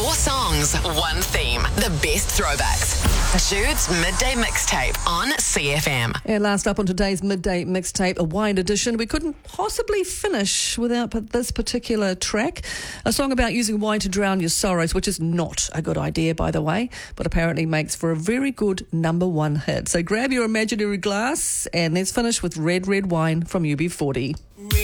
4 songs, 1 theme. The best throwbacks. Jude's Midday Mixtape on CFM. And last up on today's Midday Mixtape, a wine edition. We couldn't possibly finish without this particular track. A song about using wine to drown your sorrows, which is not a good idea, by the way, but apparently makes for a very good number 1 hit. So grab your imaginary glass and let's finish with Red Red Wine from UB40.